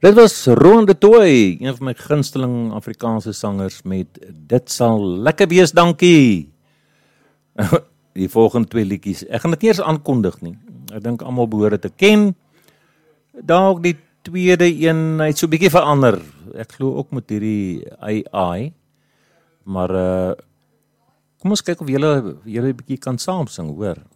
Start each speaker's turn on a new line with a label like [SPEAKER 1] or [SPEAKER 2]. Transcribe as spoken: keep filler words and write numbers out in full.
[SPEAKER 1] Dit was Roan de Tooy, een van my gunsteling Afrikaanse sangers met Dit sal lekker wees, dankie. Die volgende twee liedjies, ek gaan dit nie eens aankondig nie. Ek dink almal behoort dit te ken. Dalk die tweede een, hy het so 'n bietjie verander. Ek glo ook met hierdie A I. Maar uh, kom ons kyk of julle julle 'n bietjie kan saam sing, hoor.